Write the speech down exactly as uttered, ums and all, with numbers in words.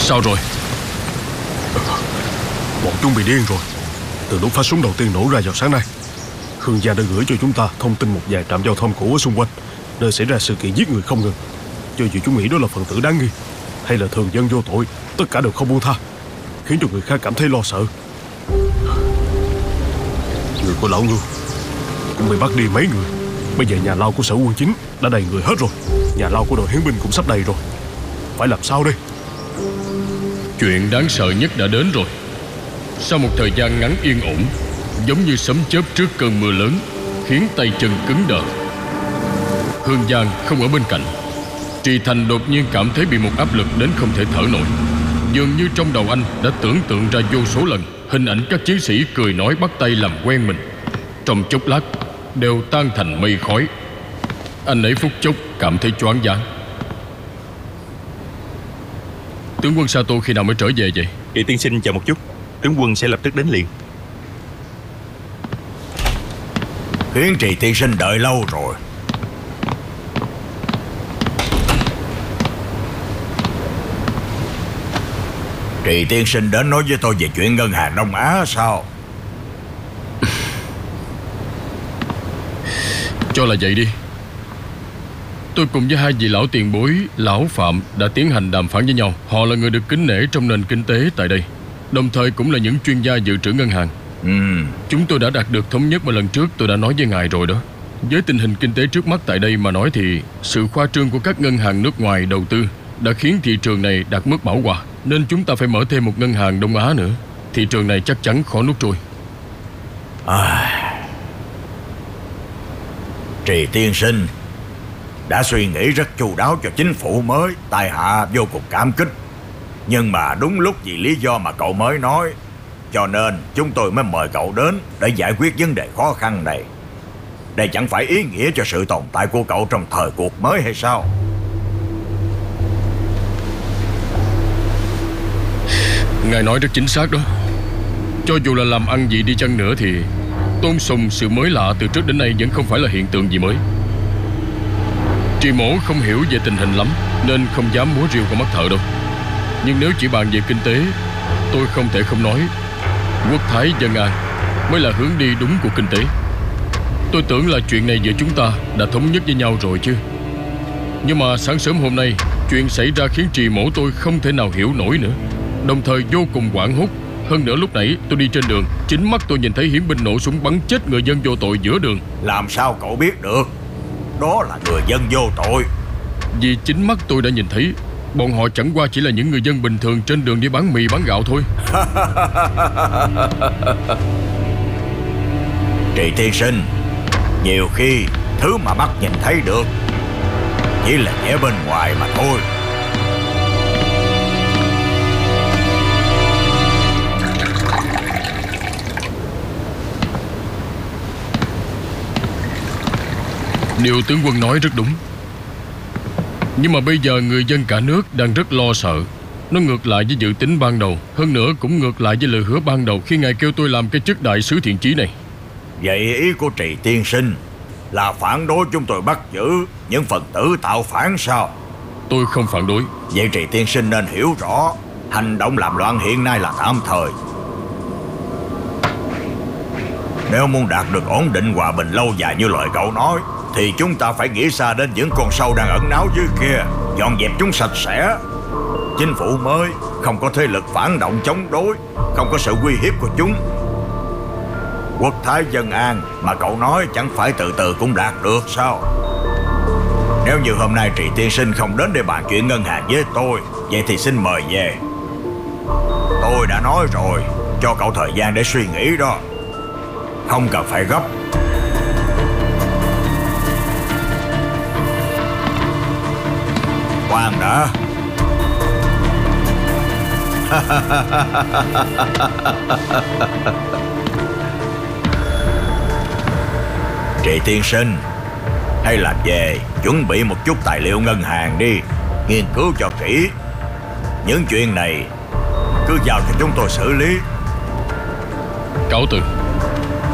Sao rồi? Bọn chúng bị điên rồi. Từ lúc phát súng đầu tiên nổ ra vào sáng nay, Hương gia đã gửi cho chúng ta thông tin một vài trạm giao thông cũ ở xung quanh, nơi xảy ra sự kiện giết người không ngừng. Cho dù chúng nghĩ đó là phần tử đáng nghi hay là thường dân vô tội, tất cả đều không buông tha, khiến cho người khác cảm thấy lo sợ. Người của lão Ngưu cũng bị bắt đi mấy người. Bây giờ nhà lao của sở quân chính đã đầy người hết rồi. Nhà lao của đội hiến binh cũng sắp đầy rồi. Phải làm sao đây? Chuyện đáng sợ nhất đã đến rồi. Sau một thời gian ngắn yên ổn, giống như sấm chớp trước cơn mưa lớn, khiến tay chân cứng đờ. Hương Giang không ở bên cạnh. Trì Thành đột nhiên cảm thấy bị một áp lực đến không thể thở nổi. Dường như trong đầu anh đã tưởng tượng ra vô số lần hình ảnh các chiến sĩ cười nói bắt tay làm quen mình. Trong chốc lát đều tan thành mây khói. Anh ấy phút chốc cảm thấy choáng váng. Tướng quân Sato khi nào mới trở về vậy? Trì tiên sinh chờ một chút, tướng quân sẽ lập tức đến liền. Khiến Trì tiên sinh đợi lâu rồi. Trì tiên sinh đến nói với tôi về chuyện ngân hàng Đông Á sao? Cho là vậy đi. Tôi cùng với hai vị lão tiền bối, lão Phạm đã tiến hành đàm phán với nhau. Họ là người được kính nể trong nền kinh tế tại đây, đồng thời cũng là những chuyên gia dự trữ ngân hàng. ừ. Chúng tôi đã đạt được thống nhất mà lần trước tôi đã nói với ngài rồi đó. Với tình hình kinh tế trước mắt tại đây mà nói thì sự khoa trương của các ngân hàng nước ngoài đầu tư đã khiến thị trường này đạt mức bão hòa. Nên chúng ta phải mở thêm một ngân hàng Đông Á nữa. Thị trường này chắc chắn khó nuốt trôi. à. Trì tiên sinh đã suy nghĩ rất chu đáo cho chính phủ mới, tại hạ vô cùng cảm kích. Nhưng mà đúng lúc vì lý do mà cậu mới nói, cho nên chúng tôi mới mời cậu đến để giải quyết vấn đề khó khăn này. Đây chẳng phải ý nghĩa cho sự tồn tại của cậu trong thời cuộc mới hay sao? Ngài nói rất chính xác đó. Cho dù là làm ăn gì đi chăng nữa thì tôn sùng sự mới lạ từ trước đến nay vẫn không phải là hiện tượng gì mới. Trì Mổ không hiểu về tình hình lắm nên không dám múa rìu con mắt thợ đâu. Nhưng nếu chỉ bàn về kinh tế, tôi không thể không nói quốc thái dân an mới là hướng đi đúng của kinh tế. Tôi tưởng là chuyện này giữa chúng ta đã thống nhất với nhau rồi chứ. Nhưng mà sáng sớm hôm nay, chuyện xảy ra khiến Trì Mổ tôi không thể nào hiểu nổi nữa, đồng thời vô cùng hoảng hốt. Hơn nữa lúc nãy tôi đi trên đường, chính mắt tôi nhìn thấy hiến binh nổ súng bắn chết người dân vô tội giữa đường. Làm sao cậu biết được đó là người dân vô tội? Vì chính mắt tôi đã nhìn thấy. Bọn họ chẳng qua chỉ là những người dân bình thường trên đường đi bán mì bán gạo thôi. Trì tiên sinh, nhiều khi thứ mà mắt nhìn thấy được chỉ là vẻ bên ngoài mà thôi. Điều tướng quân nói rất đúng. Nhưng mà bây giờ người dân cả nước đang rất lo sợ. Nó ngược lại với dự tính ban đầu. Hơn nữa cũng ngược lại với lời hứa ban đầu khi ngài kêu tôi làm cái chức đại sứ thiện chí này. Vậy ý của Trì tiên sinh là phản đối chúng tôi bắt giữ những phần tử tạo phản sao? Tôi không phản đối. Vậy Trì tiên sinh nên hiểu rõ, hành động làm loạn hiện nay là tạm thời. Nếu muốn đạt được ổn định hòa bình lâu dài như lời cậu nói, thì chúng ta phải nghĩ xa đến những con sâu đang ẩn náu dưới kia, dọn dẹp chúng sạch sẽ. Chính phủ mới không có thế lực phản động chống đối, không có sự uy hiếp của chúng. Quốc thái dân an mà cậu nói chẳng phải từ từ cũng đạt được sao? Nếu như hôm nay Trì tiên sinh không đến để bàn chuyện ngân hàng với tôi, vậy thì xin mời về. Tôi đã nói rồi, cho cậu thời gian để suy nghĩ đó, không cần phải gấp. Khoan đã. Trì tiên sinh, hay là về chuẩn bị một chút tài liệu ngân hàng đi, nghiên cứu cho kỹ. Những chuyện này cứ giao cho chúng tôi xử lý. Cáo từ.